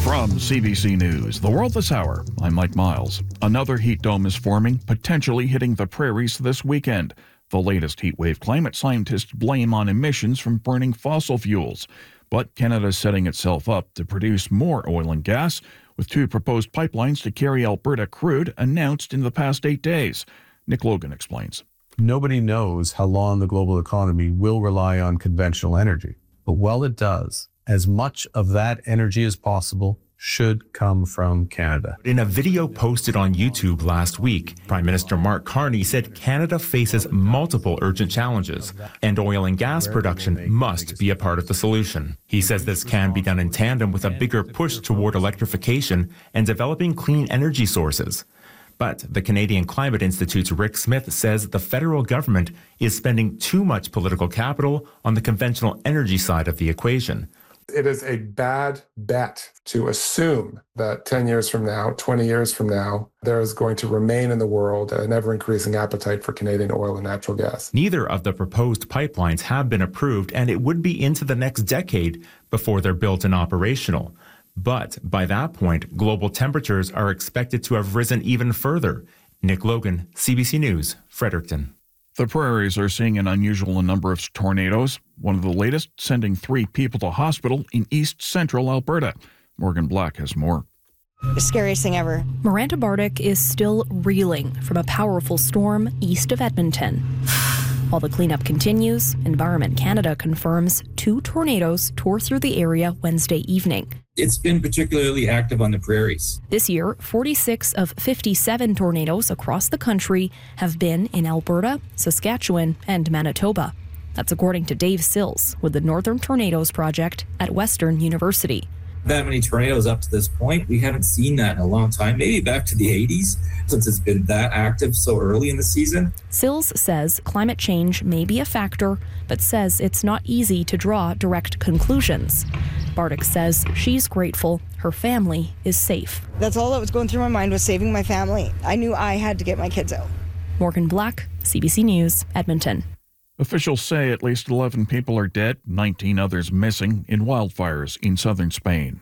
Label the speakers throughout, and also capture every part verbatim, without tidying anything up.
Speaker 1: From C B C News, The World This Hour, I'm Mike Miles. Another heat dome is forming, potentially hitting the prairies this weekend. The latest heat wave climate scientists blame on emissions from burning fossil fuels. But Canada is setting itself up to produce more oil and gas, with two proposed pipelines to carry Alberta crude announced in the past eight days. Nick Logan explains.
Speaker 2: Nobody knows how long the global economy will rely on conventional energy. But while it does, as much of that energy as possible should come from Canada.
Speaker 3: In a video posted on YouTube last week, Prime Minister Mark Carney said Canada faces multiple urgent challenges, and oil and gas production must be a part of the solution. He says this can be done in tandem with a bigger push toward electrification and developing clean energy sources. But the Canadian Climate Institute's Rick Smith says the federal government is spending too much political capital on the conventional energy side of the equation.
Speaker 4: It is a bad bet to assume that ten years from now, twenty years from now, there is going to remain in the world an ever-increasing appetite for Canadian oil and natural gas.
Speaker 3: Neither of the proposed pipelines have been approved, and it would be into the next decade before they're built and operational. But by that point, global temperatures are expected to have risen even further. Nick Logan, C B C News, Fredericton.
Speaker 1: The prairies are seeing an unusual number of tornadoes, one of the latest sending three people to hospital in east central Alberta. Morgan Black has more.
Speaker 5: The scariest thing ever.
Speaker 6: Miranda Bardick is still reeling from a powerful storm east of Edmonton. While the cleanup continues, Environment Canada confirms two tornadoes tore through the area Wednesday evening.
Speaker 7: It's been particularly active on the prairies.
Speaker 6: This year, forty-six of fifty-seven tornadoes across the country have been in Alberta, Saskatchewan, and Manitoba. That's according to Dave Sills with the Northern Tornadoes Project at Western University.
Speaker 7: That many tornadoes up to this point, we haven't seen that in a long time, maybe back to the eighties, since it's been that active so early in the season.
Speaker 6: Sills says climate change may be a factor, but says it's not easy to draw direct conclusions. Bardick says she's grateful her family is safe.
Speaker 5: That's all that was going through my mind, was saving my family. I knew I had to get my kids out.
Speaker 6: Morgan Black, C B C News, Edmonton.
Speaker 1: Officials say at least eleven people are dead, nineteen others missing in wildfires in southern Spain.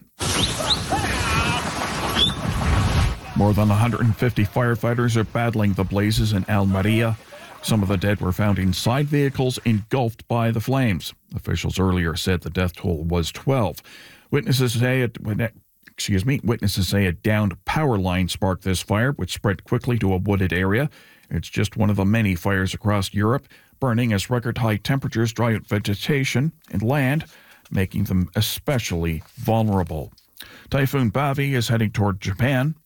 Speaker 1: More than one hundred fifty firefighters are battling the blazes in Almeria. Some of the dead were found inside vehicles engulfed by the flames. Officials earlier said the death toll was twelve. Witnesses say it, excuse me, witnesses say a downed power line sparked this fire, which spread quickly to a wooded area. It's just one of the many fires across Europe, burning as record-high temperatures dry out vegetation and land, making them especially vulnerable. Typhoon Bavi is heading toward Japan.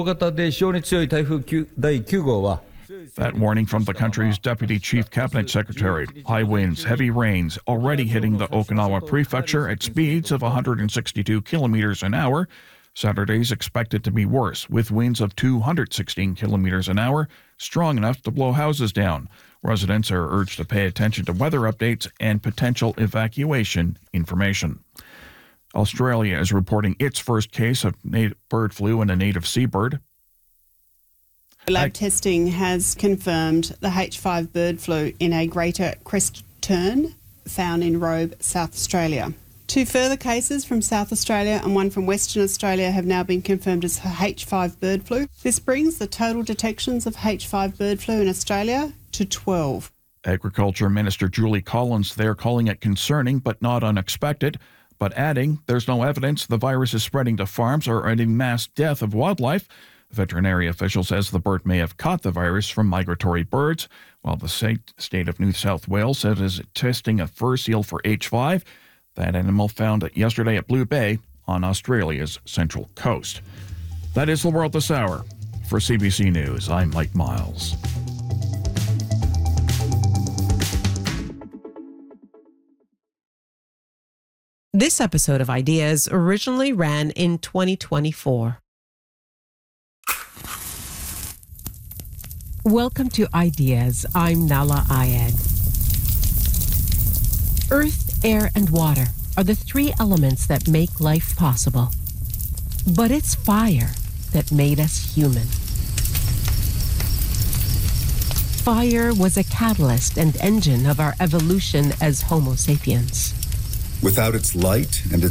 Speaker 1: That warning from the country's Deputy Chief Cabinet Secretary. High winds, heavy rains already hitting the Okinawa Prefecture at speeds of one hundred sixty-two kilometers an hour. Saturday's expected to be worse, with winds of two hundred sixteen kilometers an hour, strong enough to blow houses down. Residents are urged to pay attention to weather updates and potential evacuation information. Australia is reporting its first case of native bird flu in a native seabird.
Speaker 8: Lab I- testing has confirmed the H five bird flu in a greater crest tern found in Robe, South Australia. Two further cases from South Australia and one from Western Australia have now been confirmed as H five bird flu. This brings the total detections of H five bird flu in Australia to twelve.
Speaker 1: Agriculture Minister Julie Collins there calling it concerning but not unexpected, but adding there's no evidence the virus is spreading to farms or any mass death of wildlife. A veterinary official says the bird may have caught the virus from migratory birds, while the state of New South Wales says it is testing a fur seal for H five. That animal found yesterday at Blue Bay on Australia's central coast. That is the world this hour. For C B C News, I'm Mike Miles.
Speaker 9: This episode of Ideas originally ran in twenty twenty-four. Welcome to Ideas. I'm Nala Ayed. Earth, air, and water are the three elements that make life possible. But it's fire that made us human. Fire was a catalyst and engine of our evolution as Homo sapiens.
Speaker 10: Without its light and its